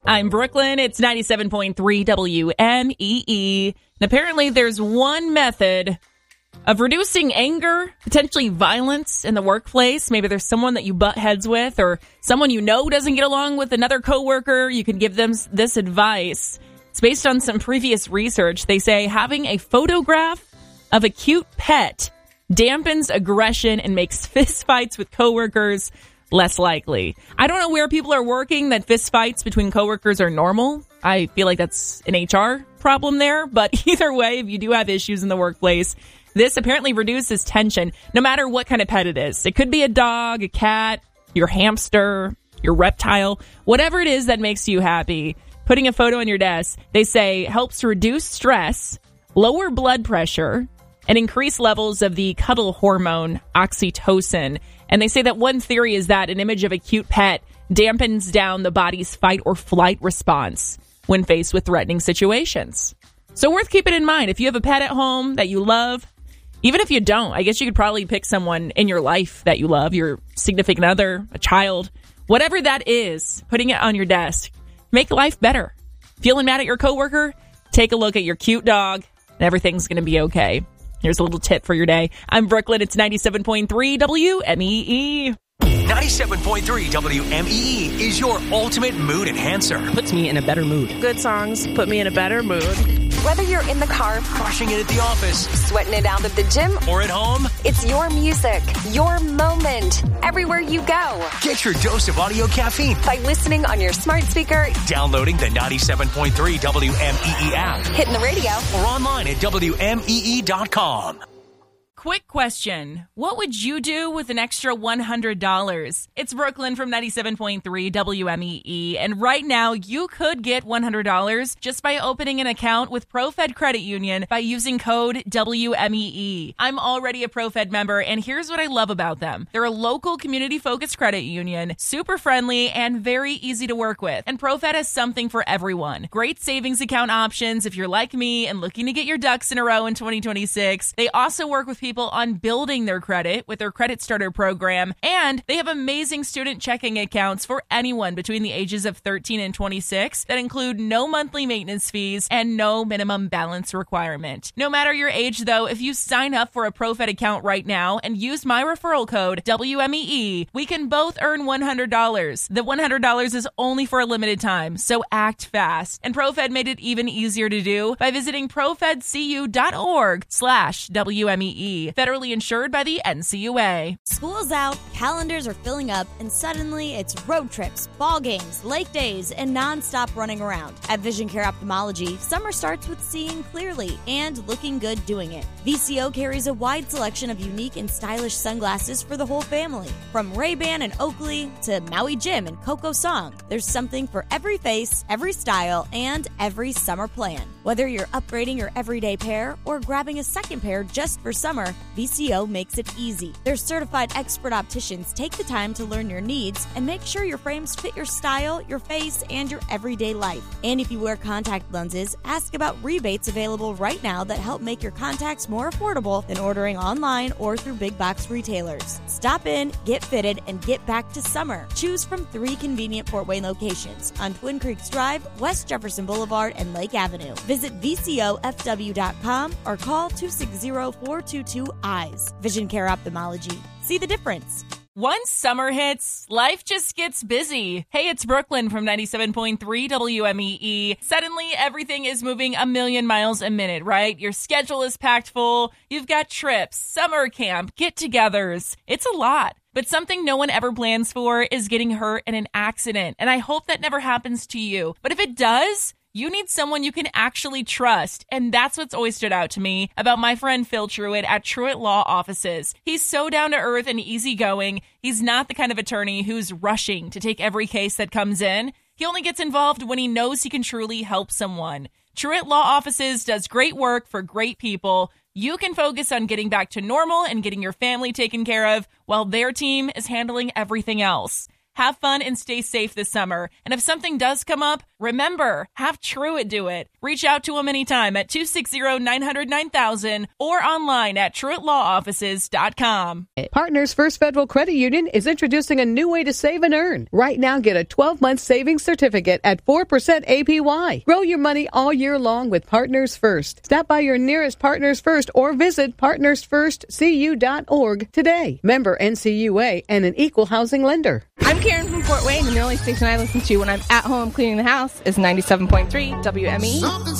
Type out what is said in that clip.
I'm Brooklyn. It's 97.3 WMEE. And apparently there's one method of reducing anger, potentially violence in the workplace. Maybe there's someone that you butt heads with or someone you know doesn't get along with another coworker. You can give them this advice. It's based on some previous research. They say having a photograph of a cute pet dampens aggression and makes fistfights with coworkers less likely. I don't know where people are working that fistfights between coworkers are normal. I feel like that's an HR problem there. But either way, if you do have issues in the workplace, this apparently reduces tension no matter what kind of pet it is. It could be a dog, a cat, your hamster, your reptile, whatever it is that makes you happy. Putting a photo on your desk, they say, helps reduce stress, lower blood pressure, and increase levels of the cuddle hormone, oxytocin. And they say that one theory is that an image of a cute pet dampens down the body's fight or flight response when faced with threatening situations. So worth keeping in mind. If you have a pet at home that you love, even if you don't, I guess you could probably pick someone in your life that you love, your significant other, a child, whatever that is, putting it on your desk. Make life better. Feeling mad at your coworker? Take a look at your cute dog and everything's going to be okay. Here's a little tip for your day. I'm Brooklyn. It's 97.3 WMEE. 97.3 WMEE is your ultimate mood enhancer. Puts me in a better mood. Good songs put me in a better mood. Whether you're in the car, Crushing it at the office, sweating it out at the gym, or at home, it's your music, your moment, everywhere you go. get your dose of audio caffeine. By listening on your smart speaker, Downloading the 97.3 WMEE app, hitting the radio, or online at WMEE.com. Quick question. What would you do with an extra $100? It's Brooklyn from 97.3 WMEE. And right now, you could get $100 just by opening an account with ProFed Credit Union by using code WMEE. I'm already a ProFed member, and here's what I love about them. They're a local community-focused credit union, super friendly, and very easy to work with. And ProFed has something for everyone. Great savings account options if you're like me and looking to get your ducks in a row in 2026. They also work with people on building their credit with their Credit Starter program, and they have amazing student checking accounts for anyone between the ages of 13 and 26 that include no monthly maintenance fees and no minimum balance requirement. No matter your age, though, if you sign up for a ProFed account right now and use my referral code WMEE, we can both earn $100. The $100 is only for a limited time, so act fast. And ProFed made it even easier to do by visiting profedcu.org/WMEE. Federally insured by the NCUA. School's out, calendars are filling up, and suddenly it's road trips, ball games, lake days, and nonstop running around. At Vision Care Ophthalmology, summer starts with seeing clearly and looking good doing it. VCO carries a wide selection of unique and stylish sunglasses for the whole family. From Ray-Ban and Oakley to Maui Jim and Coco Song, there's something for every face, every style, and every summer plan. Whether you're upgrading your everyday pair or grabbing a second pair just for summer, VCO makes it easy. Their certified expert opticians take the time to learn your needs and make sure your frames fit your style, your face, and your everyday life. And if you wear contact lenses, ask about rebates available right now that help make your contacts more affordable than ordering online or through big box retailers. Stop in, get fitted, and get back to summer. Choose from 3 convenient Fort Wayne locations on Twin Creeks Drive, West Jefferson Boulevard, and Lake Avenue. Visit VCOFW.com or call 260-422-EYES. Vision Care Ophthalmology. See the difference. Once summer hits, life just gets busy. Hey, it's Brooklyn from 97.3 WMEE. Suddenly, everything is moving a million miles a minute, right? Your schedule is packed full. You've got trips, summer camp, get-togethers. It's a lot. But something no one ever plans for is getting hurt in an accident. And I hope that never happens to you. But if it does, you need someone you can actually trust. And that's what's always stood out to me about my friend Phil Truitt at Truitt Law Offices. He's so down to earth and easygoing. He's not the kind of attorney who's rushing to take every case that comes in. He only gets involved when he knows he can truly help someone. Truitt Law Offices does great work for great people. You can focus on getting back to normal and getting your family taken care of while their team is handling everything else. Have fun and stay safe this summer. And if something does come up, remember, have Truett do it. Reach out to them anytime at 260-900-9000 or online at TruettLawOffices.com. Partners First Federal Credit Union is introducing a new way to save and earn. Right now, get a 12-month savings certificate at 4% APY. Grow your money all year long with Partners First. Stop by your nearest Partners First or visit partnersfirstcu.org today. Member NCUA and an equal housing lender. I'm Karen from Fort Wayne, and the only station I listen to when I'm at home cleaning the house is 97.3 WME.